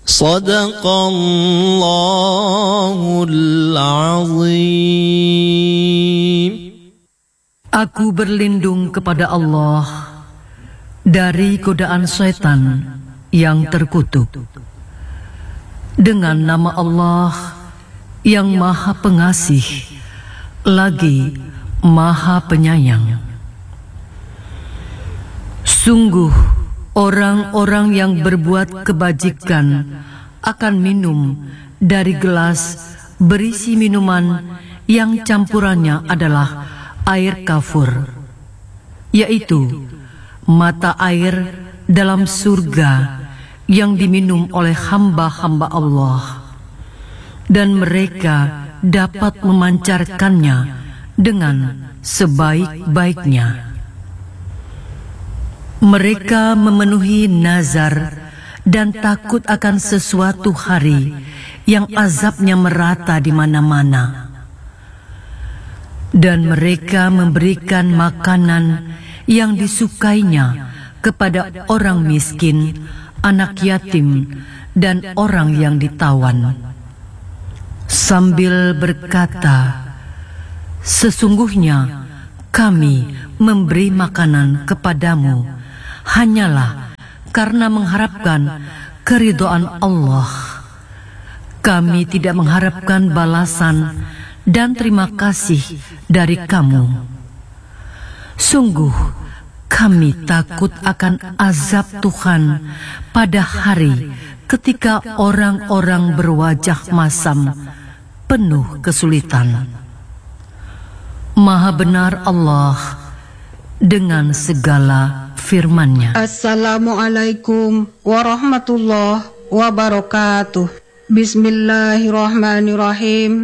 Sadaqallahul azim. Aku berlindung kepada Allah dari godaan syaitan yang terkutuk. Dengan nama Allah yang Maha Pengasih lagi Maha Penyayang. Sungguh orang-orang yang berbuat kebajikan akan minum dari gelas berisi minuman yang campurannya adalah air kafur, yaitu mata air dalam surga yang diminum oleh hamba-hamba Allah, dan mereka dapat memancarkannya dengan sebaik-baiknya. Mereka memenuhi nazar dan takut akan sesuatu hari yang azabnya merata di mana-mana. Dan mereka memberikan makanan yang disukainya kepada orang miskin, anak yatim, dan orang yang ditawan. Sambil berkata, sesungguhnya kami memberi makanan kepadamu hanyalah karena mengharapkan keridhaan Allah. Kami tidak mengharapkan balasan dan terima kasih dari kamu. Sungguh kami takut akan azab Tuhan pada hari ketika orang-orang berwajah masam penuh kesulitan. Maha benar Allah dengan segala firman-Nya. Assalamualaikum warahmatullahi wabarakatuh. Bismillahirrahmanirrahim.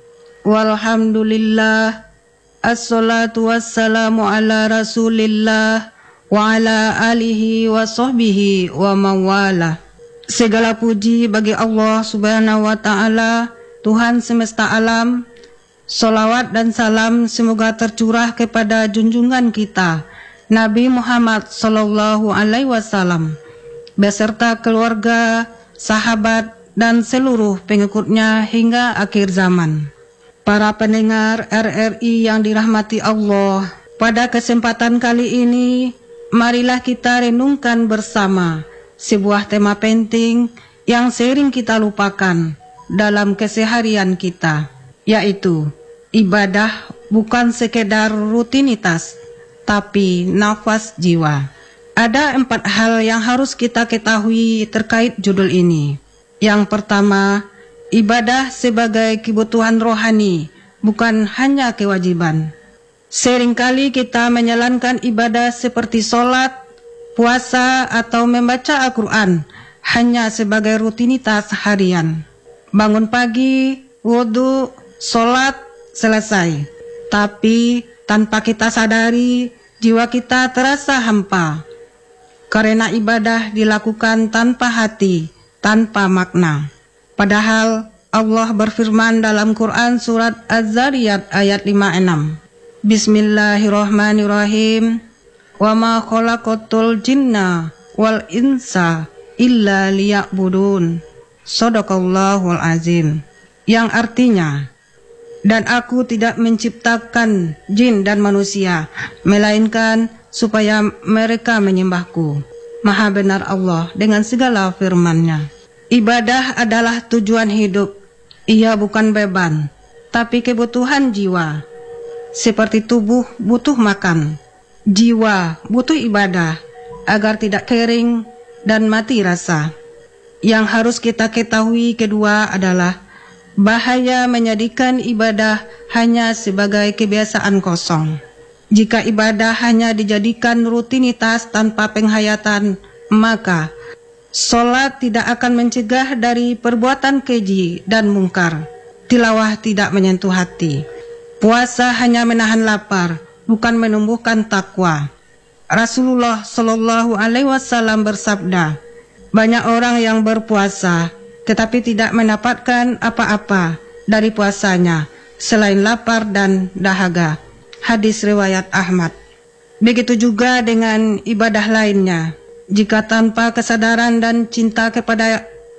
Walhamdulillah. Assalatu wassalamu ala rasulillah wa ala alihi wa sahbihi wa mawala. Segala puji bagi Allah subhanahu wa ta'ala, Tuhan semesta alam. Salawat dan salam semoga tercurah kepada junjungan kita Nabi Muhammad sallallahu alaihi wasallam beserta keluarga, sahabat, dan seluruh pengikutnya hingga akhir zaman. Para pendengar RRI yang dirahmati Allah, pada kesempatan kali ini marilah kita renungkan bersama sebuah tema penting yang sering kita lupakan dalam keseharian kita, yaitu ibadah bukan sekedar rutinitas, tapi nafas jiwa. Ada 4 hal yang harus kita ketahui terkait judul ini. Yang pertama, ibadah sebagai kebutuhan rohani, bukan hanya kewajiban. Seringkali kita menjalankan ibadah seperti sholat, puasa, atau membaca Al-Quran hanya sebagai rutinitas harian. Bangun pagi, wudhu, sholat, selesai. Tapi tanpa kita sadari, jiwa kita terasa hampa karena ibadah dilakukan tanpa hati, tanpa makna. Padahal Allah berfirman dalam Quran surat Az-Zariyat ayat 56. Bismillahirrahmanirrahim. Wa ma khalaqatul jinna wal insa illa liya'budun. Shadaqallahul azim. Yang artinya, dan aku tidak menciptakan jin dan manusia, melainkan supaya mereka menyembahku. Maha benar Allah dengan segala firman-Nya. Ibadah adalah tujuan hidup. Ia bukan beban, tapi kebutuhan jiwa. Seperti tubuh butuh makan, jiwa butuh ibadah agar tidak kering dan mati rasa. Yang harus kita ketahui kedua adalah bahaya menjadikan ibadah hanya sebagai kebiasaan kosong. Jika ibadah hanya dijadikan rutinitas tanpa penghayatan, maka sholat tidak akan mencegah dari perbuatan keji dan mungkar. Tilawah tidak menyentuh hati. Puasa hanya menahan lapar, bukan menumbuhkan takwa. Rasulullah Shallallahu Alaihi Wasallam bersabda, banyak orang yang berpuasa tetapi tidak mendapatkan apa-apa dari puasanya selain lapar dan dahaga. Hadis riwayat Ahmad. Begitu juga dengan ibadah lainnya. Jika tanpa kesadaran dan cinta kepada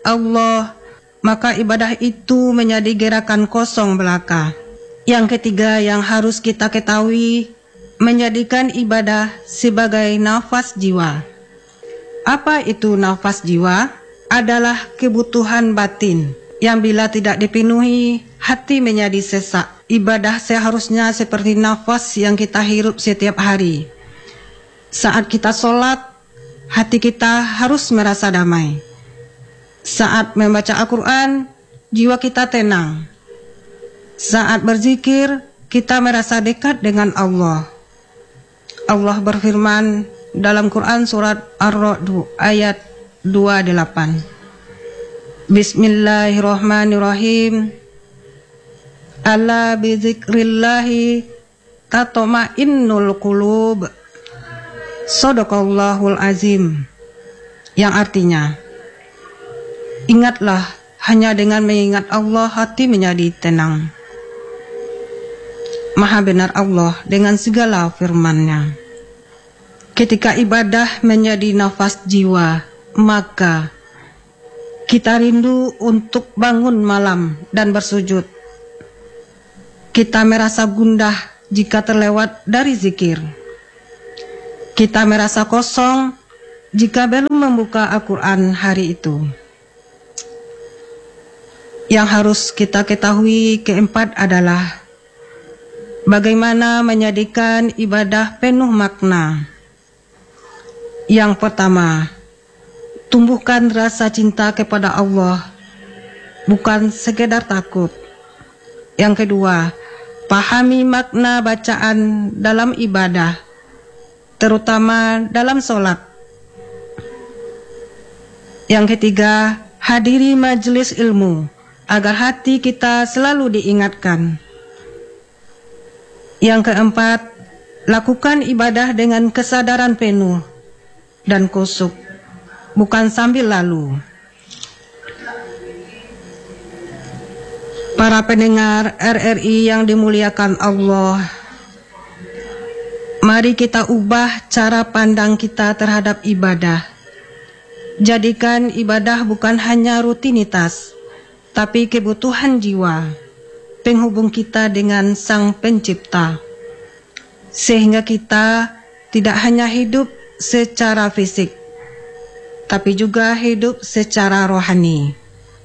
Allah, maka ibadah itu menjadi gerakan kosong belaka. Yang ketiga yang harus kita ketahui, menjadikan ibadah sebagai nafas jiwa. Apa itu nafas jiwa? Adalah kebutuhan batin yang bila tidak dipenuhi, hati menjadi sesak. Ibadah seharusnya seperti nafas yang kita hirup setiap hari. Saat kita sholat, hati kita harus merasa damai. Saat membaca Al-Quran, jiwa kita tenang. Saat berzikir, kita merasa dekat dengan Allah. Allah berfirman dalam Quran surat Ar-Ra'd ayat 28. Bismillahirrahmanirrahim. Ala bizikrillahi tatma'innul qulub. Shadaqallahul azim. Yang artinya, ingatlah, hanya dengan mengingat Allah hati menjadi tenang. Maha benar Allah dengan segala firman-Nya. Ketika ibadah menjadi nafas jiwa, maka kita rindu untuk bangun malam dan bersujud. Kita merasa gundah jika terlewat dari zikir. Kita merasa kosong jika belum membuka Al-Quran hari itu. Yang harus kita ketahui keempat adalah bagaimana menjadikan ibadah penuh makna. Yang pertama, tumbuhkan rasa cinta kepada Allah, bukan sekedar takut. Yang kedua, pahami makna bacaan dalam ibadah, terutama dalam sholat. Yang ketiga, hadiri majelis ilmu, agar hati kita selalu diingatkan. Yang keempat, lakukan ibadah dengan kesadaran penuh dan khusyuk, bukan sambil lalu. Para pendengar RRI yang dimuliakan Allah, mari kita ubah cara pandang kita terhadap ibadah. Jadikan ibadah bukan hanya rutinitas, tapi kebutuhan jiwa, penghubung kita dengan Sang Pencipta. Sehingga kita tidak hanya hidup secara fisik, tapi juga hidup secara rohani.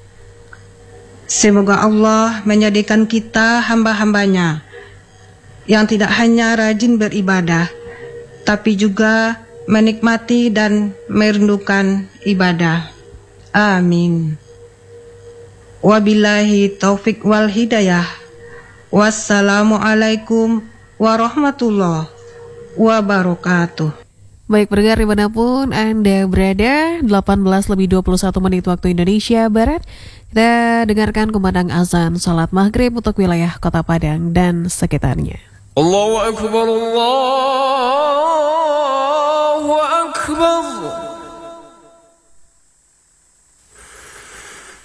Semoga Allah menjadikan kita hamba-hambanya yang tidak hanya rajin beribadah, tapi juga menikmati dan merindukan ibadah. Amin. Wabillahi taufik wal hidayah. Wassalamualaikum warahmatullahi wabarakatuh. Baik pendengar dimanapun Anda berada, 18:21 waktu Indonesia Barat. Kita dengarkan kumandang azan salat maghrib untuk wilayah Kota Padang dan sekitarnya. Allahu Akbar, Allah.